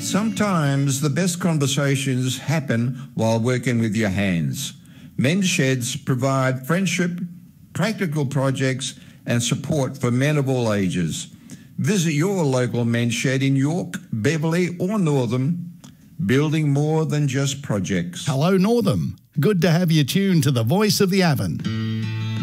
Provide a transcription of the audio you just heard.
Sometimes the best conversations happen while working with your hands. Men's Sheds provide friendship, practical projects and support for men of all ages. Visit your local Men's Shed in York, Beverley or Northam, building more than just projects. Hello, Northam. Good to have you tuned to the Voice of the Avon.